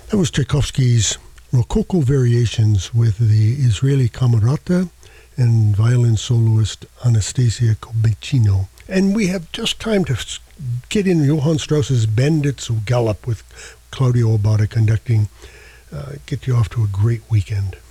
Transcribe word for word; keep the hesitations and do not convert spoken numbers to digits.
That was Tchaikovsky's Rococo Variations with the Israeli Camerata and violin soloist Anastasia Kobechino. And we have just time to get in Johann Strauss's Bandits of Gallop with Claudio Abbate conducting. Uh, get you off to a great weekend.